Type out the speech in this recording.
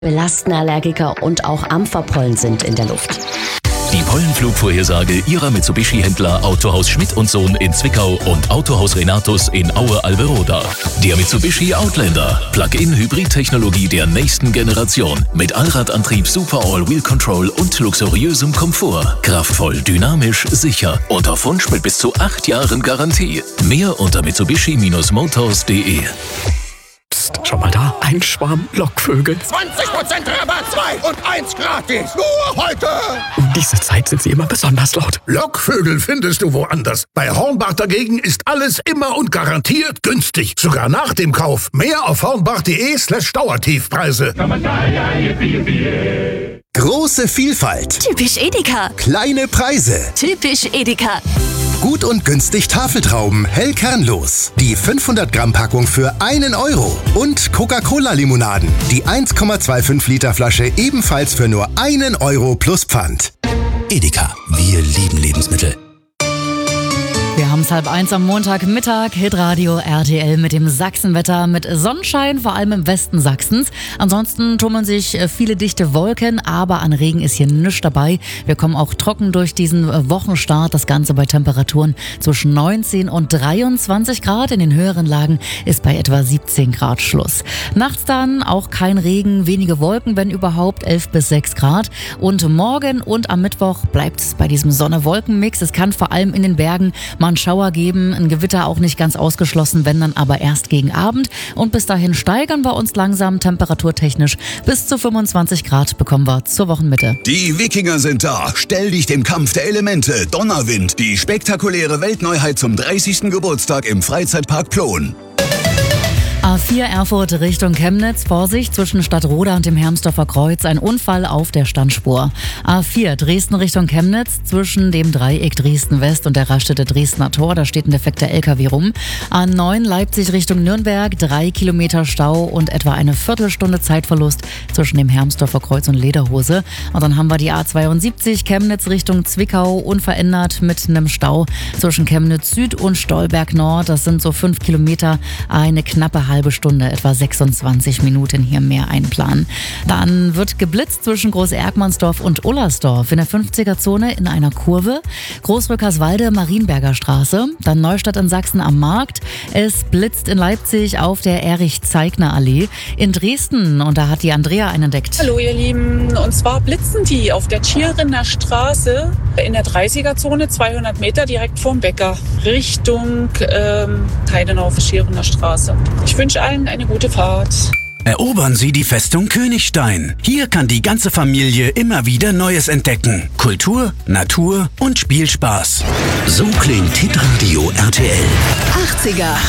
belastende Allergiker und auch Ampferpollen sind in der Luft. Die Pollenflugvorhersage Ihrer Mitsubishi-Händler Autohaus Schmidt und Sohn in Zwickau und Autohaus Renatus in Aue-Alberoda. Der Mitsubishi Outlander. Plug-in-Hybrid-Technologie der nächsten Generation. Mit Allradantrieb, Super All-Wheel Control und luxuriösem Komfort. Kraftvoll, dynamisch, sicher. Und auf Wunsch mit bis zu 8 Jahren Garantie. Mehr unter mitsubishi-motors.de. Psst, schau mal da. Ein Schwarm Lockvögel. 20% Rabatt, 2 und 1 gratis. Nur heute. Um diese Zeit sind sie immer besonders laut. Lockvögel findest du woanders. Bei Hornbach dagegen ist alles immer und garantiert günstig. Sogar nach dem Kauf. Mehr auf hornbach.de/Dauertiefpreise. Große Vielfalt. Typisch Edeka. Kleine Preise. Typisch Edeka. Gut und günstig Tafeltrauben, hell kernlos. Die 500 Gramm Packung für 1 Euro. Und Coca-Cola-Limonaden. Die 1,25 Liter Flasche ebenfalls für nur 1 Euro plus Pfand. Edeka, wir lieben Lebensmittel. Wir haben es 12:30 am Montagmittag, Hitradio RTL mit dem Sachsenwetter, mit Sonnenschein, vor allem im Westen Sachsens. Ansonsten tummeln sich viele dichte Wolken, aber an Regen ist hier nichts dabei. Wir kommen auch trocken durch diesen Wochenstart, das Ganze bei Temperaturen zwischen 19 und 23 Grad. In den höheren Lagen ist bei etwa 17 Grad Schluss. Nachts dann auch kein Regen, wenige Wolken, wenn überhaupt 11 bis 6 Grad. Und morgen und am Mittwoch bleibt es bei diesem Sonne-Wolken-Mix. Es kann vor allem in den Bergen mal einen Schauer geben, ein Gewitter auch nicht ganz ausgeschlossen, wenn dann aber erst gegen Abend. Und bis dahin steigern wir uns langsam temperaturtechnisch. Bis zu 25 Grad bekommen wir zur Wochenmitte. Die Wikinger sind da. Stell dich dem Kampf der Elemente. Donnerwind, die spektakuläre Weltneuheit zum 30. Geburtstag im Freizeitpark Plon. A4 Erfurt Richtung Chemnitz. Vorsicht, zwischen Stadtroda und dem Hermsdorfer Kreuz ein Unfall auf der Standspur. A4 Dresden Richtung Chemnitz. Zwischen dem Dreieck Dresden-West und der Raststätte Dresdner Tor. Da steht ein defekter LKW rum. A9 Leipzig Richtung Nürnberg. 3 Kilometer Stau und etwa eine Viertelstunde Zeitverlust zwischen dem Hermsdorfer Kreuz und Lederhose. Und dann haben wir die A72 Chemnitz Richtung Zwickau. Unverändert mit einem Stau zwischen Chemnitz Süd und Stolberg Nord. Das sind so 5 Kilometer. Eine knappe halbe Stunde, etwa 26 Minuten hier mehr einplanen. Dann wird geblitzt zwischen Groß-Erkmannsdorf und Ullersdorf in der 50er-Zone in einer Kurve. Großrückerswalde, Marienberger Straße. Dann Neustadt in Sachsen am Markt. Es blitzt in Leipzig auf der Erich-Zeigner-Allee. In Dresden, und da hat die Andrea einen entdeckt. Hallo ihr Lieben, und zwar blitzen die auf der Tschiriner Straße in der 30er-Zone, 200 Meter direkt vorm Bäcker, Richtung Heidenau-Tschiriner Straße. Ich wünsche allen eine gute Fahrt. Erobern Sie die Festung Königstein. Hier kann die ganze Familie immer wieder Neues entdecken. Kultur, Natur und Spielspaß. So klingt Hitradio RTL. 80er.